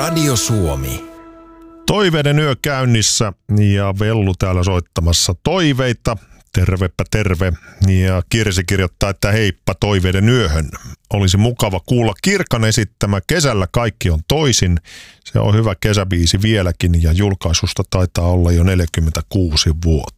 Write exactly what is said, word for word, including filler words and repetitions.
Radio Suomi. Toiveiden yö käynnissä ja Vellu täällä soittamassa toiveita. Tervepä terve. Ja Kirsi kirjoittaa, että heippa toiveiden yöhön. Olisi mukava kuulla Kirkan esittämä Kesällä kaikki on toisin. Se on hyvä kesäbiisi vieläkin ja julkaisusta taitaa olla jo neljäkymmentäkuusi vuotta.